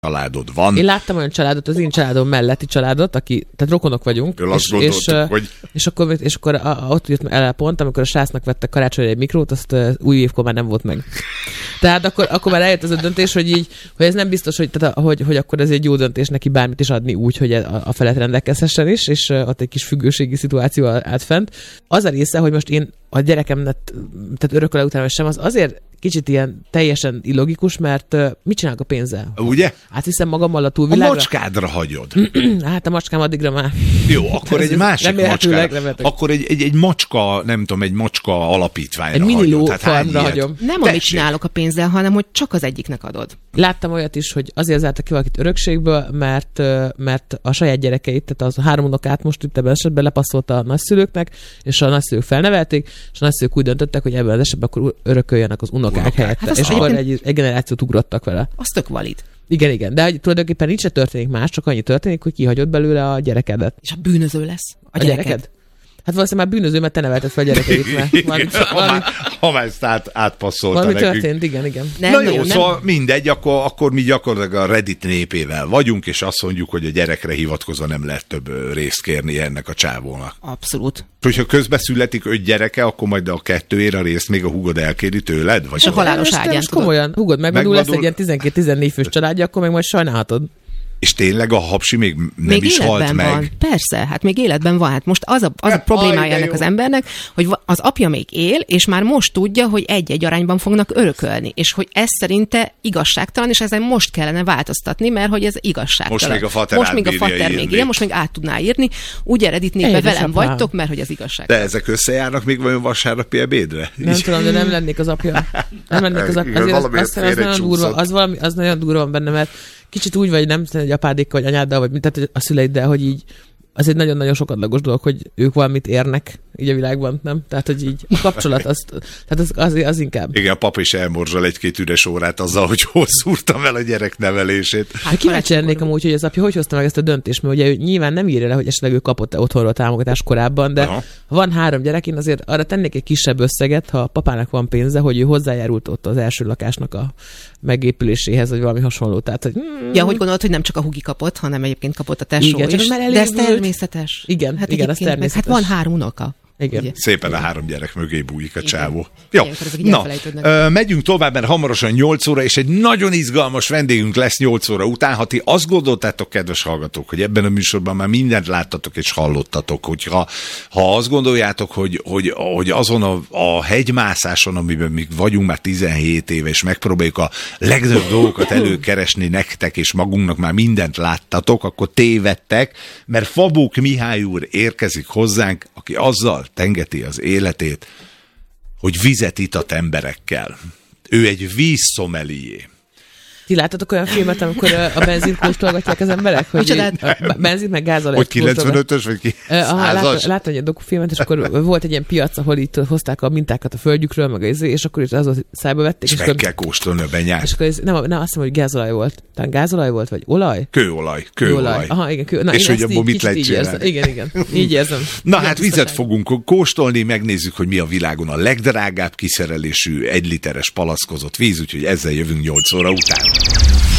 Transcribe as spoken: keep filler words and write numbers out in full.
családod van. Én láttam olyan családot, az én családom melletti családot, aki, tehát rokonok vagyunk. És, és, hogy... és akkor, és akkor a, a, ott jött el a pont, amikor a srácnak vettek karácsonyra egy mikrót, azt uh, új évkor már nem volt meg. Tehát akkor, akkor már eljött az a döntés, hogy így, hogy ez nem biztos, hogy, tehát, hogy, hogy akkor ez egy jó döntés neki bármit is adni úgy, hogy a, a felett rendelkezhessen is, és uh, ott egy kis függőségi szituáció állt fent. Az a része, hogy most én a gyerekemnek, tehát örökölő után sem, az azért kicsit ilyen teljesen illogikus, mert uh, mit csinálok a pénzzel? Ugye? Átviszem magammal a túlvilágra. A macskádra hagyod. Hát a macskám addigra már. Jó, akkor egy másik macska. Akkor egy, egy, egy macska, nem tudom, egy macska alapítványra egy hagyod. Egy mini farmra hagyom. Nem Tessék. Amit csinálok a pénzzel, hanem hogy csak az egyiknek adod. Láttam olyat is, hogy azért zártak ki valakit örökségből, mert, mert a saját gyerekeit, tehát az három unokát most itt ebben esetben lepasszolta a nagyszülőknek, és a nagyszülők felnevelték, és a nagyszülők úgy döntöttek, hogy ebben az esetben akkor örököljenek az unokák, unokák. helyette. Hát és akkor egy, egy generációt ugrottak vele. Az tök valid. Igen, igen, de tulajdonképpen nincs se történik más, csak annyi történik, hogy kihagyod belőle a gyerekedet. És a bűnöző lesz a, a gyereked. gyereked? Hát valószínűleg már bűnöző, mert te nevelted fel a gyerekeit. Mert valami, ha, már, ha már ezt át, átpasszolta valami nekünk. történt, igen, igen. Nem, Na jó, nem. Szóval mindegy, akkor, akkor mi gyakorlatilag a Reddit népével vagyunk, és azt mondjuk, hogy a gyerekre hivatkozva nem lehet több részt kérni ennek a csávónak. Abszolút. Hogyha közbe születik öt gyereke, akkor majd a kettőért a részt még a húgod elkéri tőled? Vagy és a halálos ágyán. Most komolyan, húgod megvadul, lesz egy ilyen tizenkét-tizennégy fős családja, akkor meg majd sajnálhatod. És tényleg a hapsi még nem még is halt meg? Van. Persze, hát még életben van. Hát most az a, az a problémája ennek az embernek, hogy az apja még él, és már most tudja, hogy egy-egy arányban fognak örökölni. És hogy ez szerinte igazságtalan, és ezen most kellene változtatni, mert hogy ez igazságtalan. Most még a fater Most még a fater még írja, most még át tudná írni. Úgy Reddit népe velem vagytok, mert hogy ez igazságtalan. De ezek összejárnak még vajon vasárnapi ebédre? Nem tudom, de nem lennék az apja. Nem lennék az apja. Azért az, az, az, nagyon durva, az, valami, az nagyon durva van benne, mert kicsit úgy vagy, nem tudom, hogy apádékkal, vagy anyáddal, vagy tehát a szüleiddel, hogy így az egy nagyon-nagyon sokadlagos dolog, hogy ők valamit érnek így a világban, nem? Tehát, hogy így a kapcsolat, az, tehát az, az, az inkább. Igen, a pap is elmorzsal egy-két üres órát azzal, hogy hol szúrtam el a gyerek nevelését. Hát kíváncsi lennék amúgy, hogy az apja hogy hozta meg ezt a döntést, mert ugye ő nyilván nem írja le, hogy esetleg ő kapott-e otthonról támogatást korábban, de aha. Ha van három gyerek, én azért arra tennék egy kisebb összeget, ha a papának van pénze, hogy ő hozzájárult ott az első lakásnak a megépüléséhez, vagy valami hasonló. Tehát, hogy, mm, ja, hogy gondolod, hogy nem csak a hugi kapott, hanem egyébként kapott a tesó igen, is. De ez természetes. Igen, hát igen, ez természetes. Hát van három unoka. Igen. Szépen a három gyerek mögé bújik a csávó. Jó, na, ö, megyünk tovább, mert hamarosan nyolc óra, és egy nagyon izgalmas vendégünk lesz nyolc óra után. Ha ti azt gondoltátok, kedves hallgatók, hogy ebben a műsorban már mindent láttatok és hallottatok, hogyha ha azt gondoljátok, hogy, hogy, hogy azon a, a hegymászáson, amiben mi vagyunk már tizenhét éve, és megpróbáljuk a legnagyobb dolgokat előkeresni nektek, és magunknak már mindent láttatok, akkor tévedtek, mert Fabók Mihály úr érkezik hozzánk, aki azzal tengeti az életét, hogy vizet itat emberekkel. Ő egy vízszomelié. Ti láttatok olyan filmet, amikor a benzint kóstolgatják az emberek? Hogy a benzint meg gázolajat. Hogy kilencvenötös vagy ki? Láttam lát, egy dokufilmet, és akkor volt egy ilyen piac, ahol itt hozták a mintákat a földjükről, meg az, és akkor itt az szájba vették. És, és meg akkor, kell kóstolni a benyát. És akkor ez, nem, nem azt mondom, hogy gázolaj volt. Talán gázolaj volt, vagy olaj? Kőolaj. Kőolaj. Aha, igen, kő. Na, és hogy abból mit lehet csinálni? Igen, igen. Így érzem. Na hát vizet fogunk kóstolni, megnézzük, hogy mi a világon a legdrágább kiszerelésű egy literes palackozott víz, úgyhogy ezzel jövünk nyolc óra után.